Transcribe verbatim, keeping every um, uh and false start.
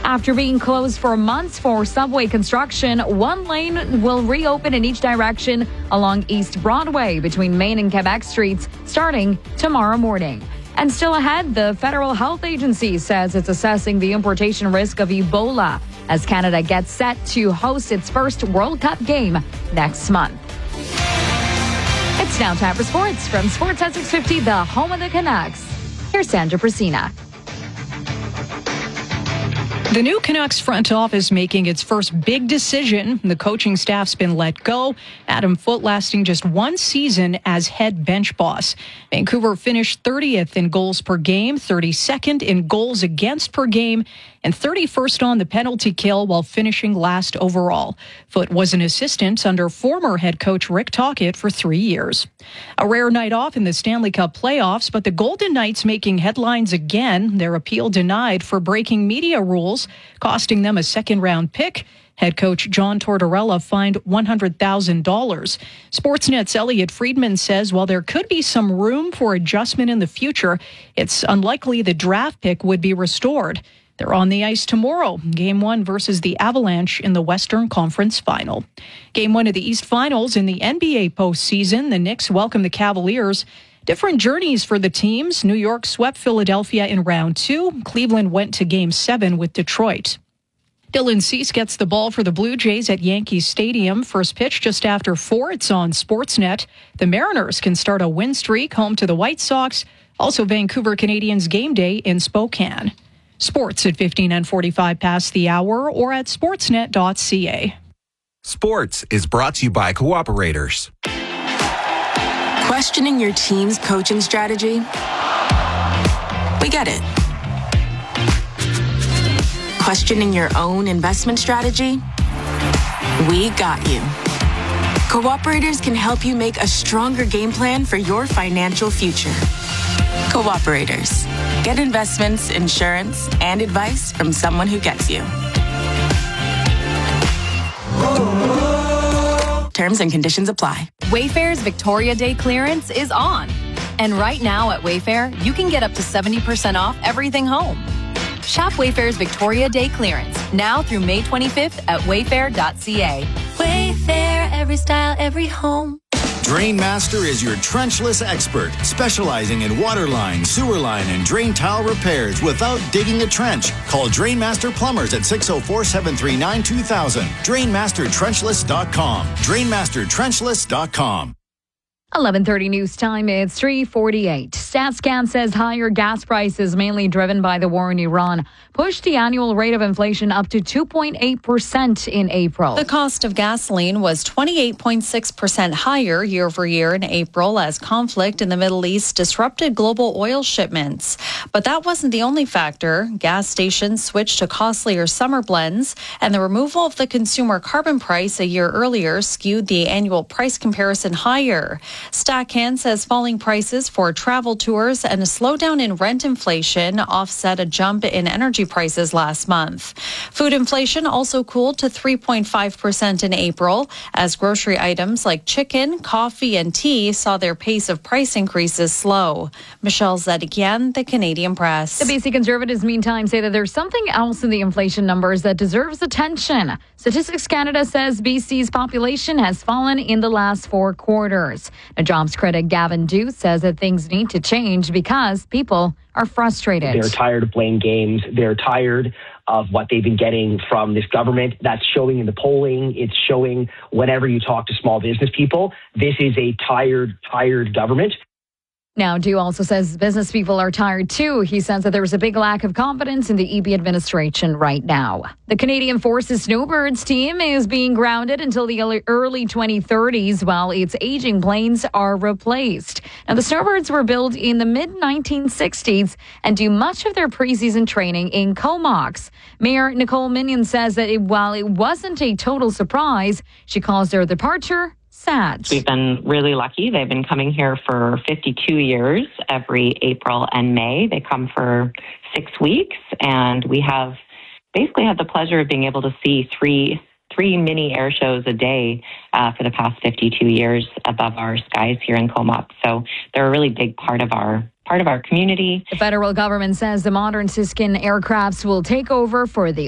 After being closed for months for subway construction, one lane will reopen in each direction along East Broadway between Main and Quebec Streets starting tomorrow morning. And still ahead, the Federal Health Agency says it's assessing the importation risk of Ebola as Canada gets set to host its first World Cup game next month. It's now time for sports from Sportsnet six fifty, the home of the Canucks. Here's Sandra Prasina. The new Canucks front office making its first big decision. The coaching staff's been let go. Adam Foote lasting just one season as head bench boss. Vancouver finished thirtieth in goals per game, thirty-second in goals against per game, and thirty-first on the penalty kill while finishing last overall. Foote was an assistant under former head coach Rick Tocchet for three years. A rare night off in the Stanley Cup playoffs, but the Golden Knights making headlines again. Their appeal denied for breaking media rules, costing them a second-round pick. Head coach John Tortorella fined one hundred thousand dollars. Sportsnet's Elliot Friedman says while there could be some room for adjustment in the future, it's unlikely the draft pick would be restored. They're on the ice tomorrow, Game one versus the Avalanche in the Western Conference Final. Game one of the East Finals in the N B A postseason. The Knicks welcome the Cavaliers. Different journeys for the teams. New York swept Philadelphia in round two. Cleveland went to Game seven with Detroit. Dylan Cease gets the ball for the Blue Jays at Yankee Stadium. First pitch just after four. It's on Sportsnet. The Mariners can start a win streak home to the White Sox. Also Vancouver Canadians game day in Spokane. Sports at fifteen and forty-five past the hour or at sportsnet dot c a. Sports is brought to you by Cooperators. Questioning your team's coaching strategy? We get it. Questioning your own investment strategy? We got you. Cooperators can help you make a stronger game plan for your financial future. Cooperators. Get investments, insurance, and advice from someone who gets you. Terms and conditions apply. Wayfair's Victoria Day clearance is on. And right now at Wayfair, you can get up to seventy percent off everything home. Shop Wayfair's Victoria Day clearance now through May twenty-fifth at wayfair dot c a. Wayfair, every style, every home. Drainmaster is your trenchless expert, specializing in water line, sewer line, and drain tile repairs without digging a trench. Call Drainmaster Plumbers at six oh four, seven three nine, two thousand. Drainmaster Trenchless dot com. Drainmaster Trenchless dot com. eleven thirty news time. It's three forty-eight. StatsCan says higher gas prices, mainly driven by the war in Iran, pushed the annual rate of inflation up to two point eight percent in April. The cost of gasoline was twenty-eight point six percent higher year over year in April as conflict in the Middle East disrupted global oil shipments. But that wasn't the only factor. Gas stations switched to costlier summer blends, and the removal of the consumer carbon price a year earlier skewed the annual price comparison higher. StatsCan says falling prices for travel tours and a slowdown in rent inflation offset a jump in energy prices last month. Food inflation also cooled to three point five percent in April as grocery items like chicken, coffee, and tea saw their pace of price increases slow. Michelle Zedekian, the Canadian Press. The B C Conservatives, meantime, say that there's something else in the inflation numbers that deserves attention. Statistics Canada says B C's population has fallen in the last four quarters. A jobs critic Gavin Dew says that things need to change because people are frustrated. They're tired of blame games. They're tired of what they've been getting from this government. That's showing in the polling. It's showing whenever you talk to small business people. This is a tired, tired government. Now, Dew also says business people are tired too. He says that there was a big lack of confidence in the E B administration right now. The Canadian Forces Snowbirds team is being grounded until the early twenty thirties while its aging planes are replaced. Now, the Snowbirds were built in the mid nineteen sixties and do much of their preseason training in Comox. Mayor Nicole Minion says that it, while it wasn't a total surprise, she calls their departure sad. We've been really lucky. They've been coming here for fifty-two years every April and May. They come for six weeks, and we have basically had the pleasure of being able to see three three mini air shows a day uh, for the past fifty-two years above our skies here in Comox. So they're a really big part of our part of our community. The federal government says the modern Siskin aircrafts will take over for the